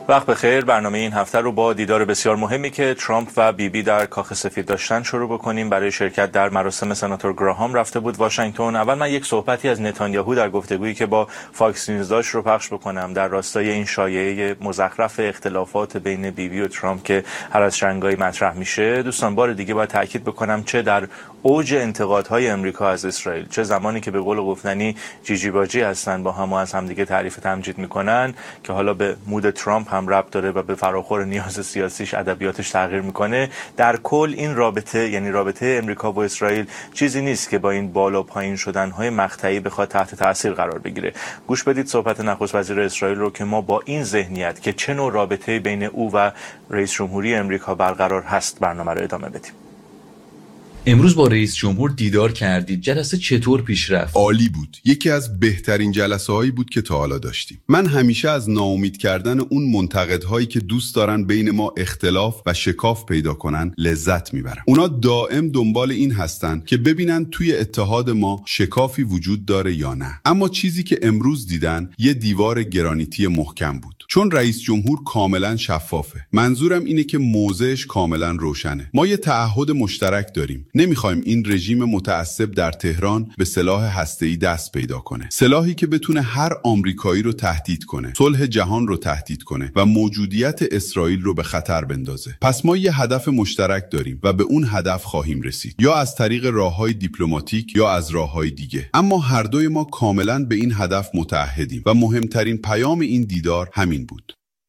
وقت بخیر. برنامه این هفته رو با دیدار بسیار مهمی که ترامپ و بیبی در کاخ سفید داشتن شروع بکنیم. برای شرکت در مراسم سناتور گراهام رفته بود واشنگتن. اول من یک صحبتی از نتانیاهو در گفتگویی که با فاکس نیوز داشت رو پخش بکنم در راستای این شایعه مزخرف اختلافات بین بیبی و ترامپ که هر از شنگایی مطرح میشه. دوستان بار دیگه باید تاکید بکنم چه در اوج انتقادهای امریکا از اسرائیل، چه زمانی که به قول گفتنی جیجی باجی هستن با هم و از همدیگه تعریف تمجید میکنن که حالا به مود ترامپ هم ربط داره و به فراخور نیاز سیاسیش ادبیاتش تغییر میکنه. در کل این رابطه، یعنی رابطه امریکا و اسرائیل، چیزی نیست که با این بالا پایین شدن‌های مقطعی بخواد تحت تاثیر قرار بگیره. گوش بدید صحبت نخست وزیر اسرائیل رو که ما با این ذهنیت که چه نوع رابطه بین او و رئیس جمهوری امریکا برقرار هست برنامه رو ادامه بدیم. امروز با رئیس جمهور دیدار کردید. جلسه چطور پیش رفت؟ عالی بود. یکی از بهترین جلسه هایی بود که تا حالا داشتیم. من همیشه از ناامید کردن اون منتقدهایی که دوست دارن بین ما اختلاف و شکاف پیدا کنن لذت میبرم. اونا دائم دنبال این هستن که ببینن توی اتحاد ما شکافی وجود داره یا نه. اما چیزی که امروز دیدن یه دیوار گرانیتی محکم بود. چون رئیس جمهور کاملا شفافه. منظورم اینه که موضعش کاملا روشنه. ما یه تعهد مشترک داریم. نمیخوایم این رژیم متعصب در تهران به سلاح هسته‌ای دست پیدا کنه. سلاحی که بتونه هر آمریکایی رو تهدید کنه، صلح جهان رو تهدید کنه و موجودیت اسرائیل رو به خطر بندازه. پس ما یه هدف مشترک داریم و به اون هدف خواهیم رسید، یا از طریق راه‌های دیپلماتیک یا از راه‌های دیگه. اما هر دوی ما کاملاً به این هدف متعهدیم و مهمترین پیام این دیدار همین بود.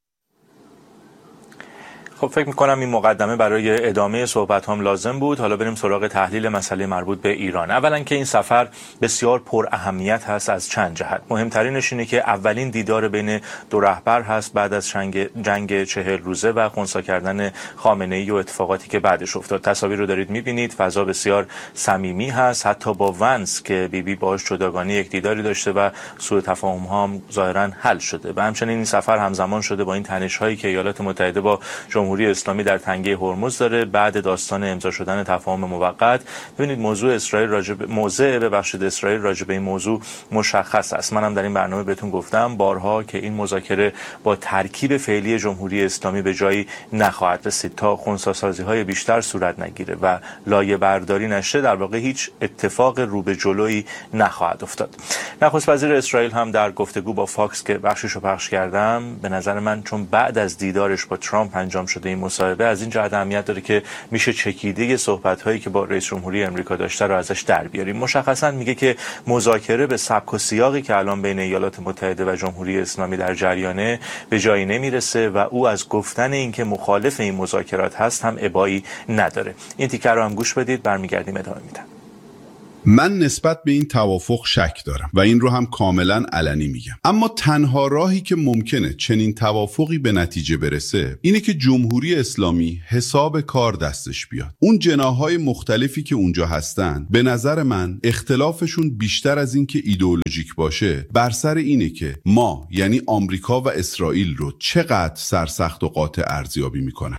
خب فکر میکنم این مقدمه برای ادامه صحبت هم لازم بود. حالا بریم سراغ تحلیل مسئله مربوط به ایران. اولا که این سفر بسیار پر اهمیت هست از چند جهت. مهمترینش اینه که اولین دیدار بین دو رهبر هست بعد از جنگ 40 روزه و خنثی کردن خامنه‌ای و اتفاقاتی که بعدش افتاد. تصاویر رو دارید میبینید. فضا بسیار صمیمی هست. حتی با ونس که بیبی باهاش جداگانه یک دیداری داشته و سوء تفاهم ها هم ظاهرا حل شده. و همچنین این سفر همزمان شده با این تنش‌هایی که ایالات متحده با جمهوری اسلامی در تنگه هرمز داره بعد داستان امضا شدن تفاهم موقت. ببینید موضوع اسرائیل اسرائیل راجع به این موضوع مشخص است. منم در این برنامه بهتون گفتم بارها که این مذاکره با ترکیب فعلی جمهوری اسلامی به جایی نخواهد رسید تا خنثی‌سازی‌های بیشتر صورت نگیره و لایه برداری نشه. در واقع هیچ اتفاق رو به جلویی نخواهد افتاد. نخست وزیر اسرائیل هم در گفتگو با فاکس که بخشش رو پخش کردم، به نظر من چون بعد از دیدارش با ترامپ انجام شده این مصاحبه از این جهت اهمیت داره که میشه چکیده صحبت‌هایی که با رئیس جمهوری امریکا داشته رو ازش در بیاریم. مشخصاً میگه که مذاکره به سبک و سیاقی که الان بین ایالات متحده و جمهوری اسلامی در جریانه به جایی نمیرسه و او از گفتن اینکه مخالف این مذاکرات هست هم ابایی نداره. این تیکه رو هم گوش بدید، برمیگردیم ادامه میدم. من نسبت به این توافق شک دارم و این رو هم کاملا علنی میگم. اما تنها راهی که ممکنه چنین توافقی به نتیجه برسه اینه که جمهوری اسلامی حساب کار دستش بیاد. اون جناح‌های مختلفی که اونجا هستن به نظر من اختلافشون بیشتر از این که ایدئولوژیک باشه بر سر اینه که ما یعنی آمریکا و اسرائیل رو چقدر سرسخت و قاطع ارزیابی میکنن.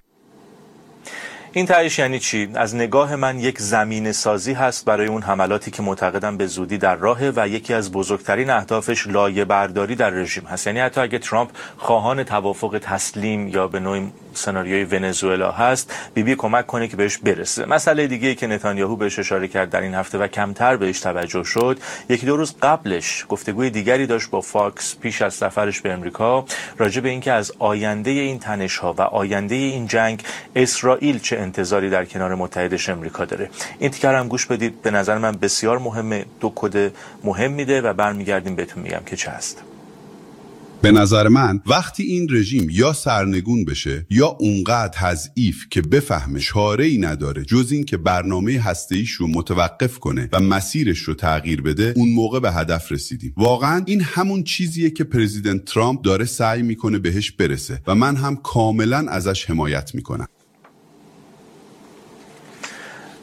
این تعیش یعنی چی؟ از نگاه من یک زمینه سازی هست برای اون حملاتی که معتقدم به زودی در راهه و یکی از بزرگترین اهدافش لایه برداری در رژیم هست. یعنی حتی اگه ترامپ خواهان توافق تسلیم یا به نوعی سناریوی ونزوئلا هست، بیبی کمک کنه که بهش برسه. مسئله دیگه‌ای که نتانیاهو بهش اشاره کرد در این هفته و کمتر بهش توجه شد، یکی دو روز قبلش گفتگوی دیگری داشت با فاکس پیش از سفرش به امریکا راجع به اینکه از آینده این تنش‌ها و آینده این جنگ اسرائیل چه انتظاری در کنار متحدش امریکا داره. این تیکر هم گوش بدید، به نظر من بسیار مهمه. دو کد مهم میده و برمیگردیم بهتون میگم که چه هست. به نظر من وقتی این رژیم یا سرنگون بشه یا اونقدر تضعیف که بفهمه چاره‌ای نداره جز این که برنامه هسته‌ایش رو متوقف کنه و مسیرش رو تغییر بده، اون موقع به هدف رسیدیم. واقعا این همون چیزیه که پرزیدنت ترامپ داره سعی میکنه بهش برسه و من هم کاملا ازش حمایت میکنم.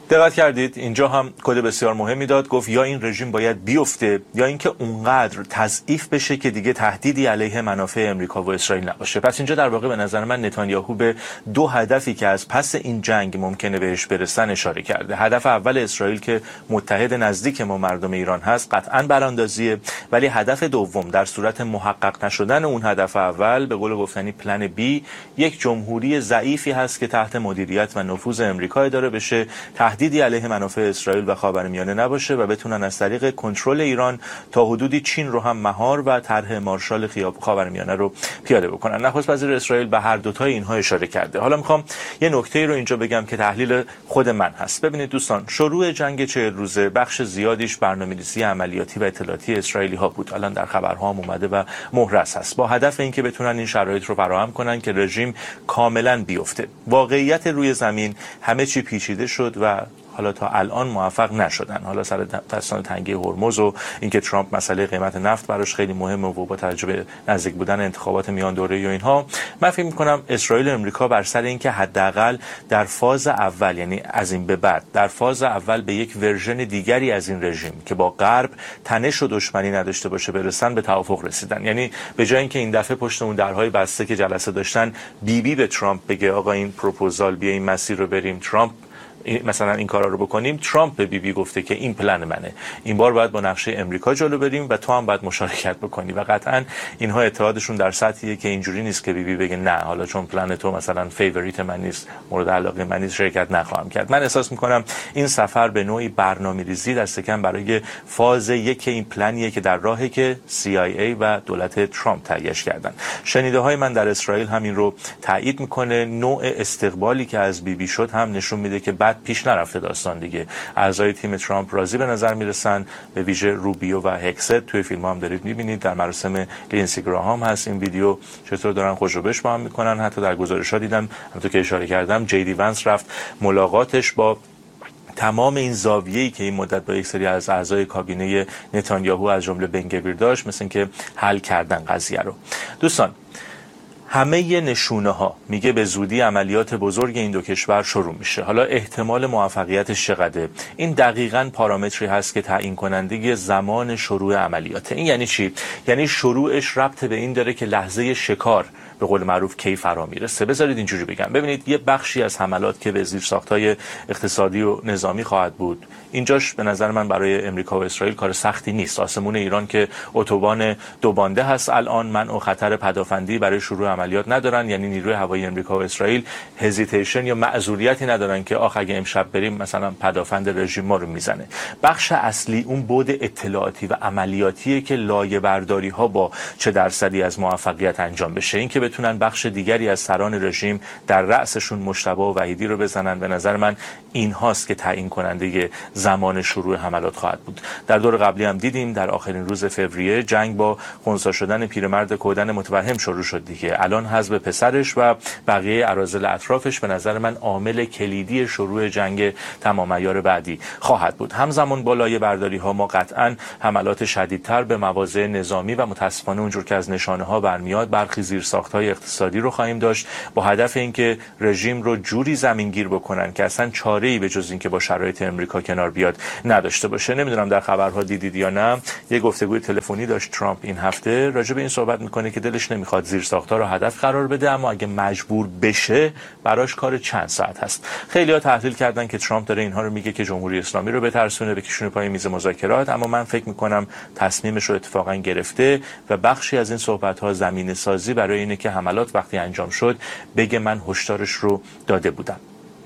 دقت کردید اینجا هم کد بسیار مهمی داد، گفت یا این رژیم باید بیفته یا اینکه اونقدر تضعیف بشه که دیگه تهدیدی علیه منافع امریکا و اسرائیل نباشه. پس اینجا در واقع به نظر من نتانیاهو به دو هدفی که از پس این جنگ ممکنه بهش برسن اشاره کرده. هدف اول اسرائیل که متحد نزدیک ما مردم ایران هست قطعاً براندازیه، ولی هدف دوم در صورت محقق نشدن اون هدف اول، به قول گفتنی پلن بی، یک جمهوری ضعیفی هست که تحت مدیریت و نفوذ امریکا اداره بشه، تهدیدی علیه منافع اسرائیل و خاورمیانه نباشه و بتونن از طریق کنترل ایران تا حدودی چین رو هم مهار و طرح مارشال خاورمیانه رو پیاده بکنن. نخست وزیر اسرائیل به هر دوتای اینها اشاره کرده. حالا میخوام یه نکته رو اینجا بگم که تحلیل خود من هست. ببینید دوستان، شروع جنگ 40 روزه بخش زیادیش برنامه‌ریزی عملیاتی و اطلاعاتی اسرائیلی ها بود. الان در خبرها هم اومده و مهرس هست با هدف اینکه بتونن این شرایط رو فراهم کنن که رژیم کاملا بیفته. واقعیت روی زمین همه چی پیچیده شد و حالا تا الان موفق نشدن. حالا سر داستان تنگی هرمز و اینکه ترامپ مسئله قیمت نفت براش خیلی مهمه و با توجه به نزدیک بودن انتخابات میان دوره‌ای و اینها، من فکر می‌کنم اسرائیل و امریکا بر سر اینکه حداقل در فاز اول، یعنی از این به بعد در فاز اول به یک ورژن دیگری از این رژیم که با غرب تنش و دشمنی نداشته باشه برسن، به توافق رسیدن. یعنی به جای اینکه این دفعه پشت اون درهای بسته که جلسه داشتن بیبی به ترامپ بگه آقا این پروپوزال بیا این مسیر رو بریم، ترامپ مثلا این کارا رو بکنیم، ترامپ به بیبی گفته که این پلن منه، این بار باید با نقشه امریکا جلو بریم و تو هم باید مشارکت بکنی. و قطعا اینها اتحادشون در سطحیه که اینجوری نیست که بیبی بگه نه حالا چون پلن تو مثلا فیوریت من نیست، مورد علاقه من نیست، شرکت نخواهم کرد. من احساس میکنم این سفر به نوعی برنامه‌ریزی دست کم برای فاز یک این پلنیه که در راهی که CIA و دولت ترامپ تهیه‌اش کردن. شنیده‌های من در اسرائیل همین رو تایید میکنه. نوع استقبالی که از بیبی شد هم نشون میده که پیش نرفته داستان دیگه. اعضای تیم ترامپ راضی به نظر میرسن، به ویژه روبیو و هکست. توی فیلم هم دارید میبینید، در مراسم لینسی گراهام هست این ویدیو چطور دارن خوش رو بش با هم میکنن. حتی در گزارش‌ها دیدم، همونطور که اشاره کردم، جی دی ونس رفت ملاقاتش با تمام این زاویه‌ای که این مدت با یک سری از اعضای کابینه نتانیاهو از جمله بن گویر داشت، مثل اینکه حل کردن قضیه رو. دوستان، همه نشونه ها میگه به زودی عملیات بزرگ این دو کشور شروع میشه. حالا احتمال موفقیتش چقدره؟ این دقیقاً پارامتری هست که تعیین کننده زمان شروع عملیاته. این یعنی چی؟ یعنی شروعش ربط به این داره که لحظه شکار به قول معروف کی فرا میرسه. بذارید اینجوری بگم. ببینید یه بخشی از حملات که به زیرساخت‌های اقتصادی و نظامی خواهد بود، اینجاش به نظر من برای امریکا و اسرائیل کار سختی نیست. آسمون ایران که اتوبان دوبانده هست الان، منع و خطر پدافندی برای شروع عملیات ندارن. یعنی نیروی هوایی امریکا و اسرائیل هزیتیشن یا معذوریتی ندارن که آخه اگه امشب بریم مثلا پدافند رژیم ما رو میزنه. بخش اصلی اون بعد اطلاعاتی و عملیاتیه که لایه برداری ها با چه درصدی از موفقیت انجام بشه. این که بتونن بخش دیگری از سران رژیم در رأسشون مجتبی و وحیدی رو بزنن، به نظر من این هاست که تعیین کننده زمان شروع حملات خواهد بود. در دور قبلی هم دیدیم در آخرین روز فوریه جنگ با خنثی شدن پیرمرد کودن متوهم شروع شد دیگه. الان حذف پسرش و بقیه اراذل اطرافش به نظر من عامل کلیدی شروع جنگ تمام عیار بعدی خواهد بود. همزمان با لایه برداری ها ما قطعا حملات شدیدتر به مواضع نظامی و متاسفانه اونجور که از نشانه ها برمیاد برخی زیرساخت‌های اقتصادی رو خواهیم داشت، با هدف اینکه رژیم رو جوری زمینگیر بکنن که اصلا چاره‌ای به جز اینکه با شرایط امریکا کنار بیاد نداشته باشه. نمیدونم در خبرها دیدید یا نه، یه گفتگوی تلفنی داشت ترامپ این هفته، راجع به این صحبت میکنه که دلش نمیخواد زیرساخت‌ها رو هدف قرار بده، اما اگه مجبور بشه براش کار چند ساعت هست. خیلی‌ها تحلیل کردن که ترامپ داره اینها رو میگه که جمهوری اسلامی رو بترسونه، بکشونه پای میز مذاکرات، اما من فکر میکنم تصمیمش رو اتفاقا گرفته و بخشی از این صحبت‌ها زمینه سازی برای اینه که حملات وقتی انجام شد بگه من هشدارش رو داده بودم.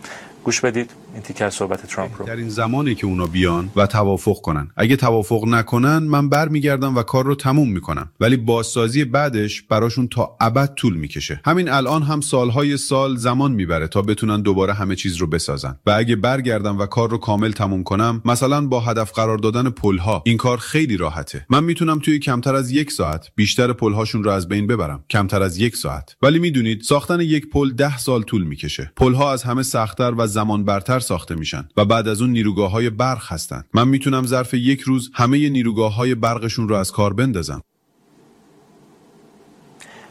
گوش بدید این تیکه از صحبت ترامپ رو. در این زمانی که اونا بیان و توافق کنن. اگه توافق نکنن من برمیگردم و کار رو تموم میکنم، ولی بازسازی بعدش براشون تا ابد طول میکشه. همین الان هم سالهای سال زمان میبره تا بتونن دوباره همه چیز رو بسازن. و اگه برگردم و کار رو کامل تموم کنم، مثلا با هدف قرار دادن پلها، این کار خیلی راحته. من میتونم توی کمتر از 1 ساعت بیشتر پلهاشون رو از بین ببرم. کمتر از 1 ساعت. ولی میدونید ساختن یک پل 10 سال طول میکشه. پلها از همه سخت‌تر و زمان برتر ساخته میشن و بعد از اون نیروگاه‌های برق هستن. من میتونم ظرف 1 روز همه نیروگاه‌های برقشون رو از کار بندازم.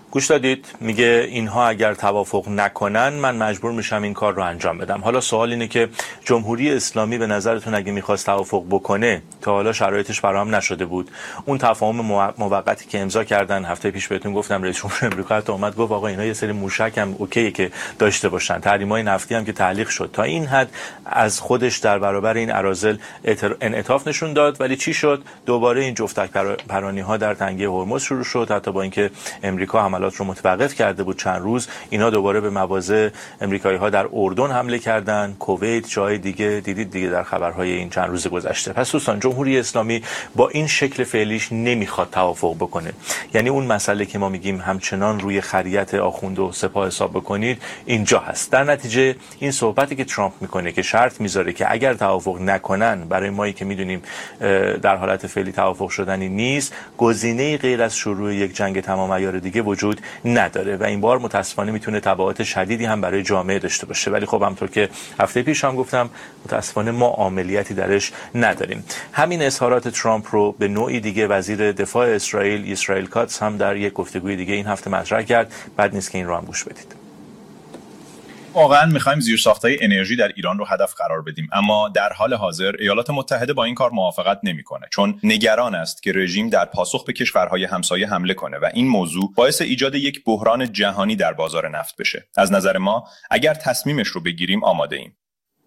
گوش دادید، میگه اینها اگر توافق نکنن من مجبور میشم این کار رو انجام بدم. حالا سوال اینه که جمهوری اسلامی به نظرتون اگه میخواست توافق بکنه تا حالا شرایطش فراهم نشده بود؟ اون تفاهم موقتی که امضا کردن، هفته پیش بهتون گفتم رئیس جمهور آمریکا حتی اومد گفت آقا اینا یه سری موشک هم اوکیه که داشته باشن، تحریم‌های نفتی هم که تعلیق شد، تا این حد از خودش در برابر این اراذل انعطاف نشون داد. ولی چی شد؟ دوباره این جفتک پرانی‌ها در تنگه هرمز شروع شد، حتی با اینکه امریکا حملات رو متوقف کرده بود چند روز، اینا دوباره به مواضع امریکایی‌ها در اردن حمله کردن، کویت، جای دیگه دیدید دیگه در خبرهای این چند روز گذشته. پس دوستان جمهوری اسلامی با این شکل فعلیش نمیخواد توافق بکنه. یعنی اون مسئله که ما میگیم همچنان روی خریت آخوند و سپاه حساب بکنید اینجا هست. در نتیجه این صحبتی که ترامپ میکنه که شرط میذاره که اگر توافق نکنن، برای مایی که میدونیم در حالت فعلی توافق شدنی نیست، گزینه‌ای غیر از شروع یک جنگ تمام عیار دیگه وجود نداره و این بار متاسفانه میتونه تبعات شدیدی هم برای جامعه داشته باشه. ولی خب همونطور که هفته پیش هم گفتم متاسفانه ما عملیاتی درش نداریم. همین اظهارات ترامپ رو به نوعی دیگه وزیر دفاع اسرائیل کاتس هم در یک گفتگوی دیگه این هفته مطرح کرد. بد نیست که این رو هم گوش بدید. واقعا می‌خوایم زیرساخت‌های انرژی در ایران رو هدف قرار بدیم، اما در حال حاضر ایالات متحده با این کار موافقت نمی‌کنه، چون نگران است که رژیم در پاسخ به کشورهای همسایه حمله کنه و این موضوع باعث ایجاد یک بحران جهانی در بازار نفت بشه. از نظر ما اگر تصمیمش رو بگیریم آماده‌ایم.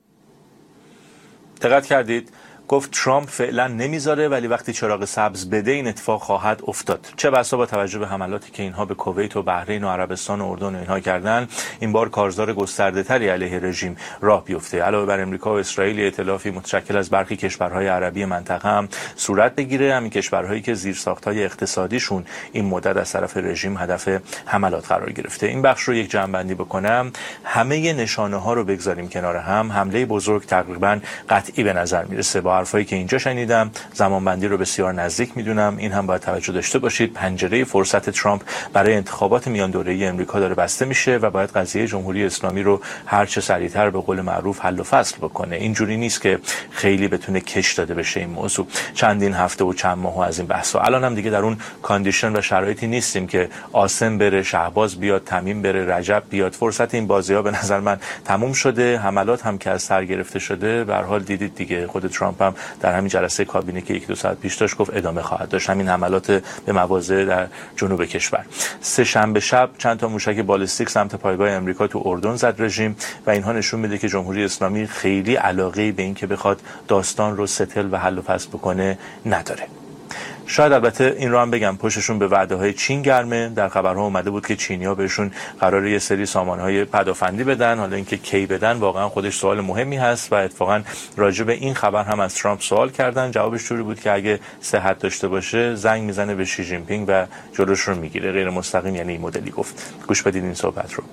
دقت کردید؟ گفت ترامپ فعلا نمیذاره ولی وقتی چراغ سبز بده این اتفاق خواهد افتاد. چه بسا با توجه به حملاتی که اینها به کویت و بحرین و عربستان و اردن و اینها کردن، این بار کارزار گسترده‌تری علیه رژیم راه بیفته. علاوه بر امریکا و اسرائیل، ائتلافی متشکل از برخی کشورهای عربی منطقه هم صورت بگیره، همین کشورهایی که زیرساخت‌های اقتصادیشون این مدت از طرف رژیم هدف حملات قرار گرفته. این بخش رو یک جمع‌بندی بکنم، همه نشانه‌ها رو بگذاریم کنار هم، حمله بزرگ تقریباً قطعی به نظر میرسه. با حرفایی که اینجا شنیدم زمانبندی رو بسیار نزدیک میدونم. این هم باید توجه داشته باشید، پنجره فرصت ترامپ برای انتخابات میان دوره‌ای امریکا داره بسته میشه و باید قضیه جمهوری اسلامی رو هر چه سریعتر به قول معروف حل و فصل بکنه. اینجوری نیست که خیلی بتونه کش داده بشه این موضوع. چندین هفته و چند ماه از این بحثا، الان هم دیگه در اون کاندیشن و شرایطی نیستیم که عاصم بره، شهباز بیاد، تمیم بره، رجب بیاد. فرصت این بازی‌ها به نظر من تموم شده. حملات هم که از سر گرفته شده، به هر حال دیدید دیگه، خود ترامپ هم در همین جلسه کابینه که 1-2 ساعت پیش داشت گفت ادامه خواهد داشت همین حملات به مواضع در جنوب کشور. سه شنبه شب چند تا موشک بالستیک سمت پایگاه امریکا تو اردن زد رژیم و اینها نشون میده که جمهوری اسلامی خیلی علاقه‌ای به این که بخواد داستان رو ستل و حل و فصل بکنه نداره. شاید البته این رو هم بگم پشتشون به وعده‌های چین گرمه. در خبرها اومده بود که چینی‌ها بهشون قراره یه سری سامان‌های پدافندی بدن. حالا اینکه کی بدن واقعا خودش سوال مهمی هست و اتفاقا راجع به این خبر هم از ترامپ سوال کردن. جوابش جوری بود که اگه صحت داشته باشه زنگ میزنه به شی جین پینگ و جلوش رو میگیره. غیر مستقیم یعنی این مدلی گفت. گوش بدید این صحبت رو.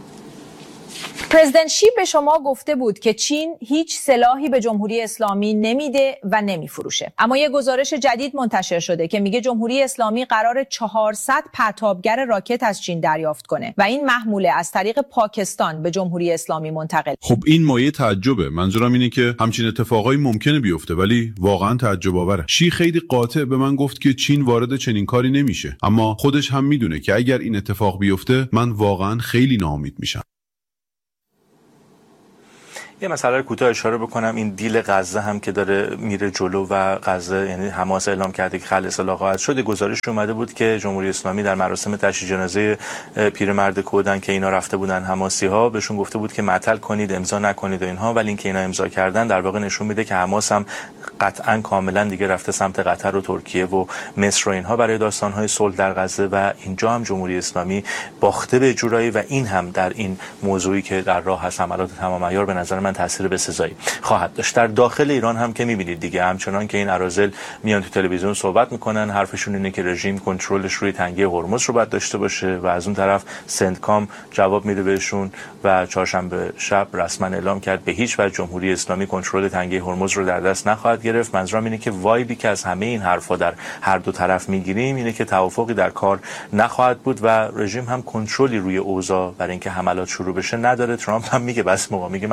پرزیدنت شی به شما گفته بود که چین هیچ سلاحی به جمهوری اسلامی نمیده و نمیفروشه، اما یه گزارش جدید منتشر شده که میگه جمهوری اسلامی قرار 400 پرتابگر راکت از چین دریافت کنه و این محموله از طریق پاکستان به جمهوری اسلامی منتقل. خب این مایه تعجبه. منظورم اینه که همچین اتفاقایی ممکنه بیفته ولی واقعا تعجب آوره. شی خیلی قاطع به من گفت که چین وارد چنین کاری نمیشه، اما خودش هم میدونه که اگر این اتفاق بیفته من واقعا خیلی ناامید میشم. یه مسئله رو کوتاه اشاره بکنم. این دیل غزه هم که داره میره جلو و غزه یعنی حماس اعلام کرده که خلع سلاح خواهد شد. گزارش اومده بود که جمهوری اسلامی در مراسم تشییع جنازه پیرمرد کودن که اینا رفته بودن حماسی‌ها بهشون گفته بود که معطل کنید، امضا نکنید و اینها، ولی اینکه اینا امضا کردن در واقع نشون میده که حماس هم قطعاً کاملا دیگه رفته سمت قطر و ترکیه و مصر و اینها برای داستان‌های صلح در غزه و اینجا هم جمهوری اسلامی باخته به جورایی و این هم در این موضوعی که در راه هست حملات تمام عیار به نظر من تاثیر بسزایی خواهد داشت. در داخل ایران هم که می‌بینید دیگه، همچنان که این اراذل میان تو تلویزیون صحبت میکنن، حرفشون اینه که رژیم کنترلش روی تنگه هرمز رو باید داشته باشه و از اون طرف سندکام جواب میده بهشون و چهارشنبه شب رسما اعلام کرد به هیچ وجه جمهوری اسلامی کنترل تنگه هرمز رو در دست نخواهد گرفت. منظورم اینه که وایبی که از همه این حرفا در هر دو طرف میگیریم اینه که توافقی در کار نخواهد بود و رژیم هم کنترلی روی اوضاع برای اینکه حملات شروع بشه نداره. ترامپ هم میگه بس موقع میگه من این که میگم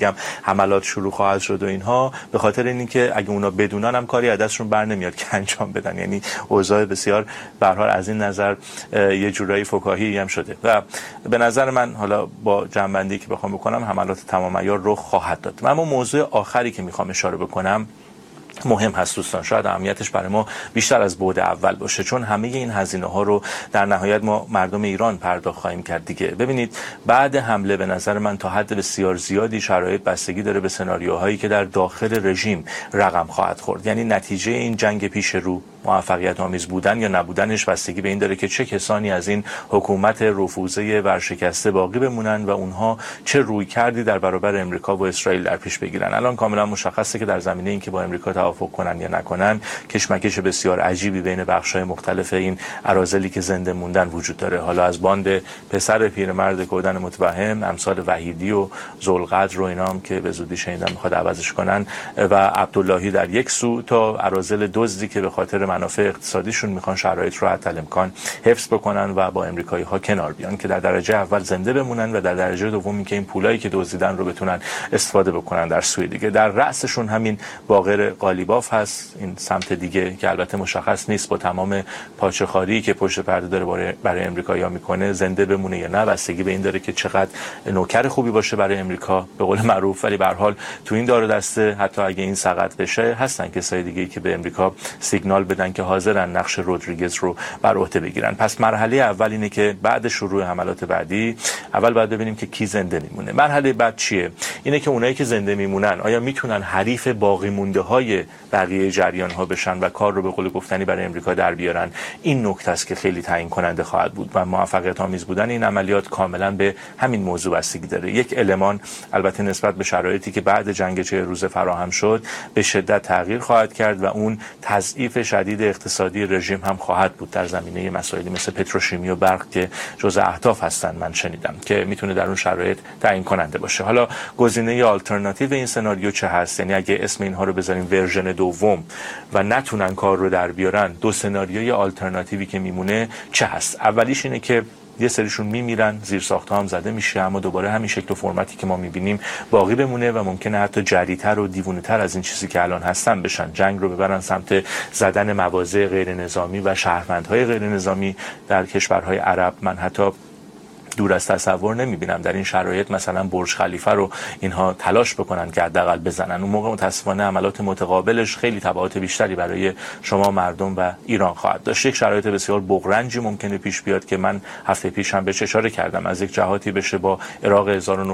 بگم حملات شروع خواهد شد و اینها، به خاطر اینکه اگه اونا بدونن هم کاری از دستشون بر نمیاد که انجام بدن. یعنی اوضاع بسیار به هر حال از این نظر یه جورایی فکاهی هم شده و به نظر من حالا با جنبندی که بخوام بکنم حملات تمام عیار رخ خواهد داد. اما موضوع آخری که میخوام اشاره بکنم مهم هست دوستان، شاید اهمیتش برای ما بیشتر از بعد اول باشه، چون همه این هزینه ها رو در نهایت ما مردم ایران پرداخت خواهیم کرد دیگه. ببینید بعد حمله به نظر من تا حد بسیار زیادی شرایط بستگی داره به سناریوهایی که در داخل رژیم رقم خواهد خورد. یعنی نتیجه این جنگ پیش رو موفقیت آمیز بودن یا نبودنش بستگی به این داره که چه کسانی از این حکومت رفوزه ورشکسته باقی بمونن و اونها چه روی کردی در برابر امریکا و اسرائیل در پیش بگیرن. الان کاملا مشخصه که در زمینه این که با امریکا توافق کنن یا نکنن کشمکش بسیار عجیبی بین بخش‌های مختلف این اراذلی که زنده موندن وجود داره. حالا از باند پسر پیرمرد کودن متوهم امثال وحیدی و ذوالقدر و اینا هم که به زودی شنیدم میخواد عوضش کنن و عبداللهی در یک سو، تا اراذل دزدی که به خاطر منافع اقتصادیشون میخوان شرایط رو حتی الامکان حفظ بکنن و با امریکایی‌ها کنار بیان که در درجه اول زنده بمونن و در درجه دوم که این پولایی که دزدیدن رو بتونن استفاده بکنن در سوی دیگه. در رأسشون همین باقر قالیباف هست، این سمت دیگه که البته مشخص نیست با تمام پاچه‌خواری که پشت پرده داره برای امریکایی‌ها میکنه زنده بمونه یا نه. بستگی به این داره که چقدر نوکر خوبی باشه برای امریکا به قول معروف. ولی به هر حال تو این دار و دسته حتی اگه این سقط بشه هستن کسای دیگه‌ای که به امریکا سیگنال بدن که حاضرن نقش رودریگز رو بر عهده بگیرن. پس مرحله اول اینه که بعد شروع حملات بعدی اول باید ببینیم که کی زنده میمونه. مرحله بعد چیه؟ اینه که اونایی که زنده میمونن آیا میتونن حریف باقی مونده های بقیه جریان ها بشن و کار رو به قول گفتنی برای امریکا در بیارن. این نکته است که خیلی تعیین کننده خواهد بود و موفقیت آمیز بودن این عملیات کاملا به همین موضوع بستگی داره. یک المان البته نسبت به شرایطی که بعد جنگ 40 روزه فراهم شد به شدت تغییر خواهد کرد و اون تضعیف شدید اقتصادی رژیم هم خواهد بود در زمینه مسائلی مثل پتروشیمی و برق که جزء اهداف هستن من شنیدم که میتونه در اون شرایط تعیین کننده باشه. حالا گزینه آلترناتیو این سناریو چه هست؟ یعنی اگه اسم اینها رو بذاریم ورژن دوم و نتونن کار رو در بیارن، دو سناریوی آلترناتیوی که میمونه چه هست؟ اولیش اینه که یه سریشون میمیرن، زیر ساخت‌ها هم زده میشه، اما دوباره همین شکل و فرمتی که ما میبینیم باقی بمونه و ممکنه حتی جدی‌تر و دیوونه‌تر از این چیزی که الان هستن بشن. جنگ رو ببرن سمت زدن مواضع غیر نظامی و شهروندهای غیر نظامی در کشورهای عرب. من حتی دور از تصور نمیبینم در این شرایط مثلا برج خلیفه رو اینها تلاش بکنن که حداقل بزنن. اون موقع متاسفانه عملات متقابلش خیلی تبعات بیشتری برای شما مردم و ایران خواهد داشت. یک شرایط بسیار بغرنجی ممکنه پیش بیاد که من هفته پیش هم بهش اشاره کردم. از یک جهاتی بشه با عراق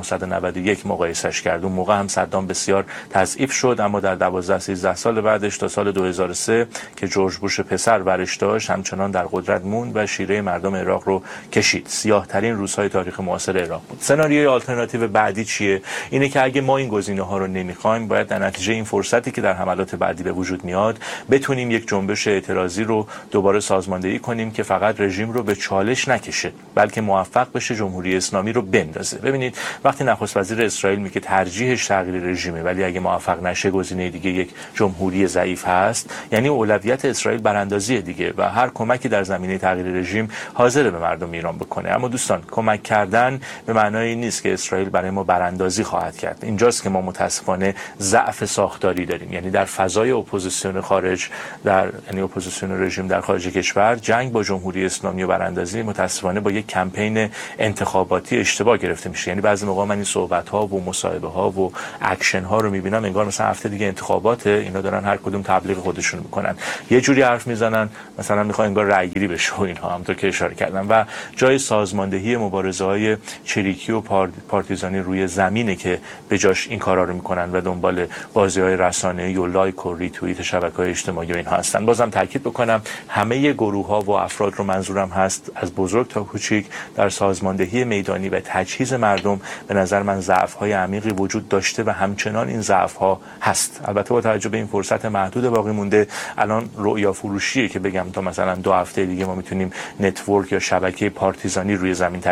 1991 مقایسش کرد. اون موقع هم صدام بسیار تضعیف شد، اما در 12-13 سال بعدش تا سال 2003 که جورج بوش پسر برش داشت همچنان در قدرت موند و شیره مردم عراق رو کشید. سیاه‌ترین روزهای تاریخ معاصر عراق بود. سناریوی آلترناتیو بعدی چیه؟ اینه که اگه ما این گزینه‌ها رو نمی‌خوایم باید در نتیجه این فرصتی که در حملات بعدی به وجود میاد بتونیم یک جنبش اعتراضی رو دوباره سازماندهی کنیم که فقط رژیم رو به چالش نکشه بلکه موفق بشه جمهوری اسلامی رو بندازه. ببینید وقتی نخست وزیر اسرائیل میگه ترجیحش تغییر رژیمه ولی اگه موفق نشه گزینه دیگه یک جمهوری ضعیف هست، یعنی اولویت اسرائیل براندازی دیگه و هر کمکی در زمینه تغییر رژیم حاضر به مردم ایران بکنه. اما دوستان کمک کردن به معنای نیست که اسرائیل برای ما براندازی خواهد کرد. اینجاست که ما متاسفانه ضعف ساختاری داریم. یعنی در فضای اپوزیسیون خارج یعنی اپوزیسیون رژیم در خارج کشور جنگ با جمهوری اسلامی و براندازی متاسفانه با یک کمپین انتخاباتی اشتباه گرفته میشه. یعنی بعضی موقع من این صحبت‌ها و مصاحبه‌ها و اکشن‌ها رو می‌بینم انگار مثلا هفته دیگه انتخاباته، اینا دارن هر کدوم تبلیغ خودشون می‌کنن. یه جوری حرف میزنن مثلا می‌خوان انگار رأی‌گیری بشه و اینها، همونطور که اشاره کردم. و جای سازماندهی مبارزه‌های چریکی و پارتیزانی روی زمینه که به جاش این کارا رو میکنن و دنبال بازی‌های رسانه‌ای و لایک و ریتوییت شبکه‌های اجتماعی و اینها هستن. بازم تاکید بکنم همه گروه‌ها و افراد رو منظورم هست از بزرگ تا کوچیک در سازماندهی میدانی و تجهیز مردم به نظر من ضعف‌های عمیقی وجود داشته و همچنان این ضعف‌ها هست. البته با توجه به این فرصت محدود باقی مونده الان رؤیا فروشیه که بگم تا مثلا 2 هفته دیگه ما میتونیم نتورک یا شبکه پارتیزانی روی زمین تشکیل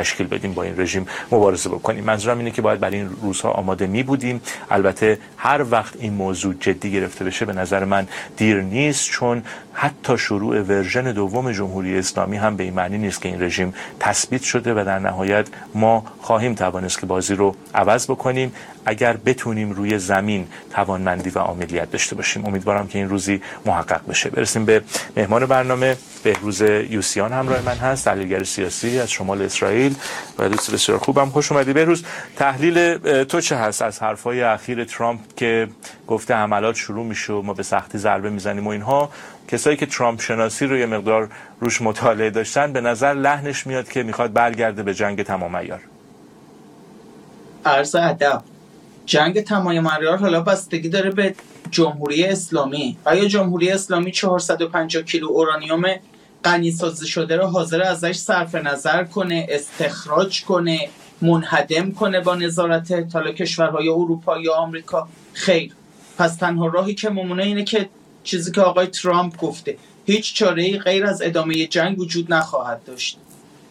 تشکیل بدیم، با این رژیم مبارزه بکنیم. منظورم اینه که باید برای این روزها آماده می بودیم. البته هر وقت این موضوع جدی گرفته بشه به نظر من دیر نیست، چون حتی شروع ورژن دوم جمهوری اسلامی هم به این معنی نیست که این رژیم تثبیت شده و در نهایت ما خواهیم توانست که بازی رو عوض بکنیم اگر بتونیم روی زمین توانمندی و عاملیت داشته باشیم. امیدوارم که این روزی محقق بشه. برسیم به مهمان برنامه. بهروز یوسیان همراه من هست، تحلیلگر سیاسی از شمال اسرائیل و دوست بسیار خوبم. خوش اومدی بهروز. تحلیل تو چه هست از حرفای اخیر ترامپ که گفته حملات شروع میشه و ما به سختی ضربه میزنیم و اینها؟ کسایی که ترامپ شناسی رو یه مقدار روش مطالعه داشتن به نظر لحنش میاد که میخواد برگرده به جنگ تمام عیار. عرض ادب، جنگ تمام عیار حالا بستگی داره به جمهوری اسلامی. آیا جمهوری اسلامی 450 کیلو اورانیوم غنی‌سازی شده رو حاضر ازش صرف نظر کنه، استخراج کنه، منهدم کنه با نظارت حالا کشورهای اروپا یا آمریکا؟ خیر. پس تنها راهی که ممکنه اینه که چیزی که آقای ترامپ گفته، هیچ چاره‌ای غیر از ادامه جنگ وجود نخواهد داشت.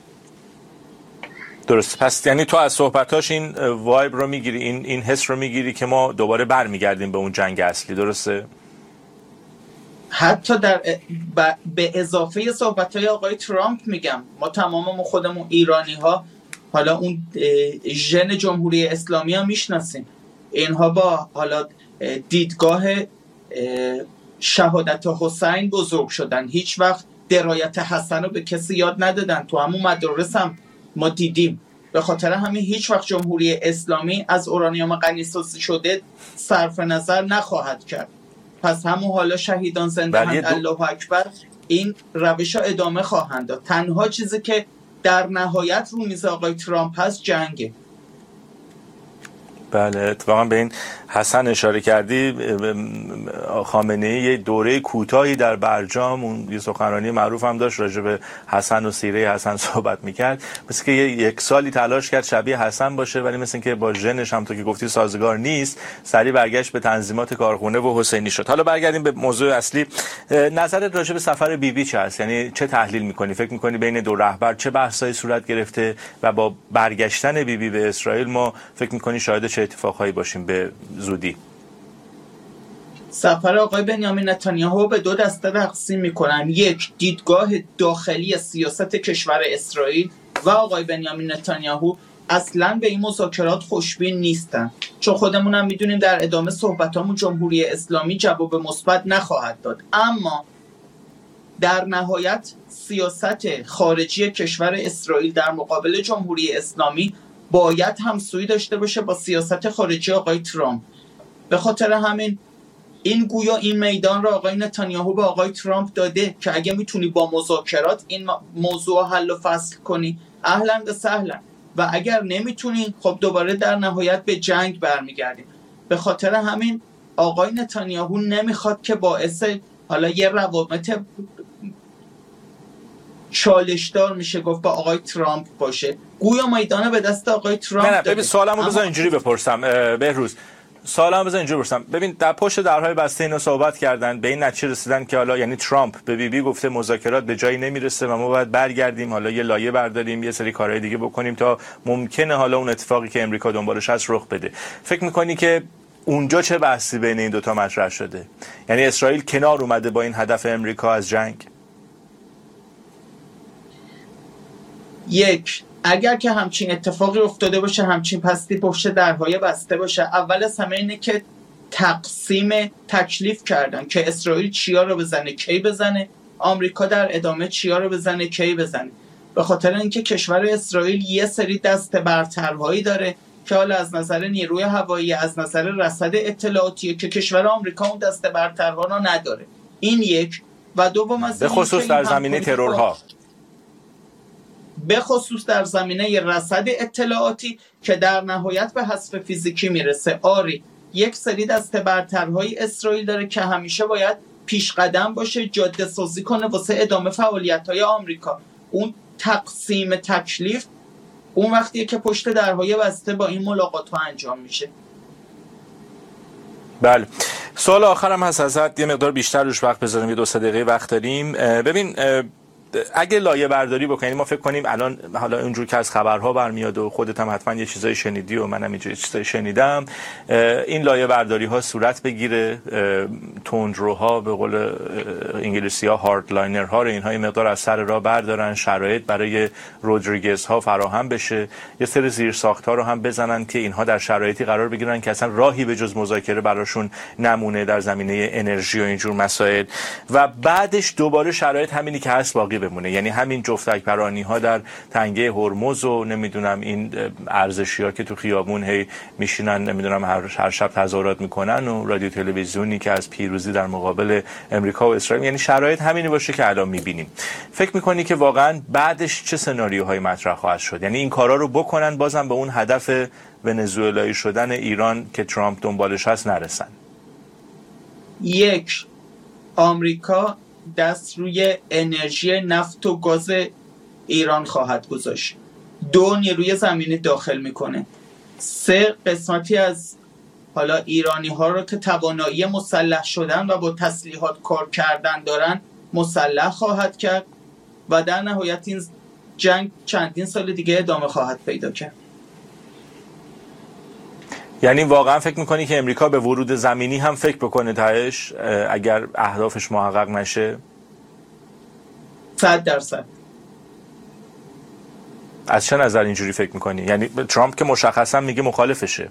درست. پس یعنی تو از صحبتاش این وایب رو میگیری، این حس رو میگیری که ما دوباره برمیگردیم به اون جنگ اصلی، درسته؟ حتی به اضافه صحبت‌های آقای ترامپ میگم، ما تمام خودمون ایرانی ها حالا اون ژن جمهوری اسلامی ها میشناسیم. اینها با حالا دیدگاه شهادت حسین بزرگ شدن، هیچ وقت درایت حسن رو به کسی یاد ندادن. تو همون مدارس هم ما دیدیم. به خاطر همین هیچ وقت جمهوری اسلامی از اورانیوم غنی‌سازی شده صرف نظر نخواهد کرد. پس همون حالا شهیدان زنده هند، الله اکبر، این روش ها ادامه خواهند داد. تنها چیزی که در نهایت رو میز آقای ترامپ هست جنگه. بله، اتفاقا به این حسن اشاره کردی. خامنه‌ای یه دوره کوتاهی در برجام اون یه سخنرانی معروف هم داشت راجع به حسن و سیره حسن صحبت میکرد. مثل که یک سالی تلاش کرد شبیه حسن باشه، ولی مثل که با ژنش هم تو که گفتی سازگار نیست، سریع برگشت به تنظیمات کارخونه و حسینی شد. حالا برگردیم به موضوع اصلی. نظرت راجع به سفر بیبی چه هست؟ یعنی چه تحلیل میکنی؟ فکر میکنی بین دو رهبر چه بحثایی صورت گرفته و با برگشتن بیبی به اسرائیل ما فکر میکنی شاهد چه اتفاقهایی باشیم به زودی؟ سفر آقای بنیامین نتانیاهو به دو دسته تقسیم میکنم. یک، دیدگاه داخلی سیاست کشور اسرائیل و آقای بنیامین نتانیاهو اصلا به این مذاکرات خوشبین نیستن، چون خودمونم میدونیم در ادامه صحبتامون جمهوری اسلامی جواب مثبت نخواهد داد. اما در نهایت سیاست خارجی کشور اسرائیل در مقابل جمهوری اسلامی باید همسویی داشته باشه با سیاست خارجی آقای ترامپ. به خاطر همین این میدان را آقای نتانیاهو به آقای ترامپ داده که اگه میتونی با مذاکرات این موضوع حل و فصل کنی اهلا و سهلا، و اگر نمیتونی خب دوباره در نهایت به جنگ برمیگردیم. به خاطر همین آقای نتانیاهو نمیخواد که باعث حالا یه روابط چالشدار میشه گفت با آقای ترامپ باشه. گویا میدانه به دست آقای ترامپ نه ببین سوالمو بذار اینجوری بپرسم بهروز. سوالمو بذار اینجوری بپرسم. ببین در پشت درهای بسته اینا صحبت کردن، به این نتیجه رسیدن که حالا یعنی ترامپ به بیبی گفته مذاکرات به جایی نمیرسه و ما باید برگردیم، حالا یه لایه برداریم، یه سری کارهای دیگه بکنیم تا ممکنه حالا اون اتفاقی که امریکا دنبالش هست رخ بده. فکر می‌کنی که اونجا چه بحثی بین این دوتا مطرح شده؟ یعنی اسرائیل کنار اومده با این هدف امریکا از جنگ؟ یک، اگر که همچین اتفاقی افتاده باشه، همچین پستی پشت درهای بسته باشه، اول از همه اینه که تقسیم تکلیف کردن که اسرائیل چیا رو بزنه کی بزنه، آمریکا در ادامه چیا رو بزنه کی بزنه. به خاطر اینکه کشور اسرائیل یه سری دست برترهایی داره که حالا از نظر نیروی هوایی، از نظر رصد اطلاعاتی که کشور آمریکا اون دست برترها رو نداره. این یک. و دوم از به خصوص در زمینه ترورها، به خصوص در زمینه رصد اطلاعاتی که در نهایت به حذف فیزیکی میرسه. آری یک سری دست برترهای اسرائیل داره که همیشه باید پیش قدم باشه، جاده سازی کنه واسه ادامه فعالیت‌های آمریکا. اون تقسیم تکلیف اون وقتیه که پشت درهای بسته با این ملاقات‌ها انجام میشه. بله. سوال آخرم هست ازت، یه مقدار بیشتر روش وقت بذاریم، یه 2-3 دقیقه وقت داریم. ببین اگه لایه برداری بکنیم، ما فکر کنیم الان حالا اونجور که از خبرها برمیاد و خودت هم حتما یه چیزایی شنیدی و منم اینجوری چیزایی شنیدم، این لایه برداری ها صورت بگیره، تندروها به قول انگلیسی ها هاردلاینر ها رو اینها یه مقدار از سر راه بردارن، شرایط برای رودریگز ها فراهم بشه، یه سری زیرساخت ها رو هم بزنن که اینها در شرایطی قرار بگیرن که اصلا راهی به جز مذاکره براشون نمونه در زمینه انرژی و اینجور مسائل، و بعدش دوباره شرایط همینی که هست باقی بمونه. یعنی همین جفتک پرانی ها در تنگه هرمز و نمیدونم این ارزشی ها که تو خیابون هی میشینن نمیدونم هر شب تظاهرات میکنن و رادیو تلویزیونی که از پیروزی در مقابل امریکا و اسرائیل، یعنی شرایط همینی باشه که الان میبینیم. فکر میکنی که واقعا بعدش چه سناریوهایی مطرح خواهد شد؟ یعنی این کارا رو بکنن بازم به اون هدف ونزوئلایی شدن ایران که ترامپ دنبالش هست نرسن؟ یک، آمریکا دست روی انرژی نفت و گاز ایران خواهد گذاشت. 2، نیروی زمینی داخل میکنه. 3، قسمتی از حالا ایرانی ها رو که توانایی مسلح شدن و با تسلیحات کار کردن دارن مسلح خواهد کرد و در نهایت این جنگ چندین سال دیگه ادامه خواهد پیدا کرد. یعنی واقعا فکر میکنی که امریکا به ورود زمینی هم فکر بکنه تهش اگر اهدافش محقق نشه؟ 100%. از چه نظر اینجوری فکر میکنی؟ یعنی ترامپ که مشخصا میگه مخالفشه.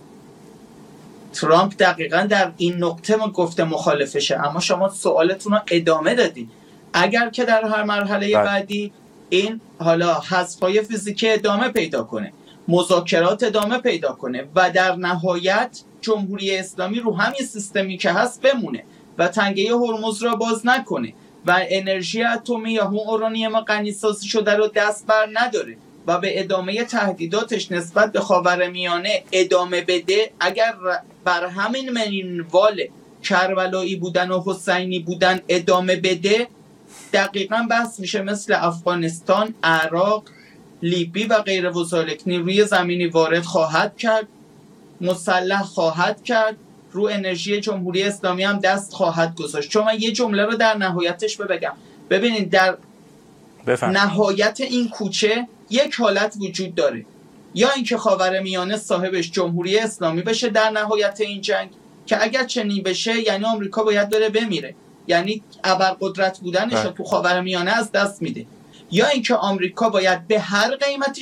ترامپ دقیقا در این نقطه ما گفته مخالفشه، اما شما سوالتون رو ادامه دادین. اگر که در هر مرحله بعدی این حالا حذف‌های فیزیکی ادامه پیدا کنه، مذاکرات ادامه پیدا کنه و در نهایت جمهوری اسلامی رو همین سیستمی که هست بمونه و تنگه هرمز را باز نکنه و انرژی اتمی یا اون اورانیوم غنی‌سازی شده رو دست بر نداره و به ادامه تهدیداتش نسبت به خاورمیانه ادامه بده، اگر بر همین منوال کربلایی بودن و حسینی بودن ادامه بده، دقیقاً بحث میشه مثل افغانستان، عراق، لیبی و غیر وزالک. نیروی زمینی وارد خواهد کرد، مسلح خواهد کرد، رو انرژی جمهوری اسلامی هم دست خواهد گذاشت. چون من یه جمله رو در نهایتش بگم، ببینید در نهایت این کوچه یک حالت وجود داره، یا اینکه خاورمیانه صاحبش جمهوری اسلامی بشه در نهایت این جنگ، که اگر چنین بشه یعنی آمریکا باید بره بمیره، یعنی ابرقدرت بودنش رو تو خاورمیانه از دست میده، یا اینکه آمریکا باید به هر قیمتی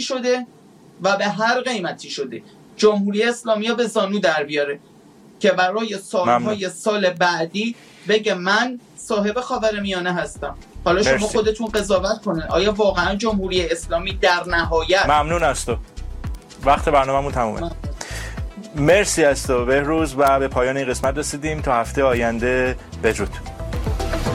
شده جمهوری اسلامی رو به زانو در بیاره که برای سالهای سال بعدی بگه من صاحب خاورمیانه هستم. حالا شما خودتون قضاوت کنین آیا واقعا جمهوری اسلامی در نهایت. ممنون از تو، وقت برنامه‌مون تمومه. مرسی از تو بهروز و به پایان این قسمت رسیدیم. تا هفته آینده بدرود.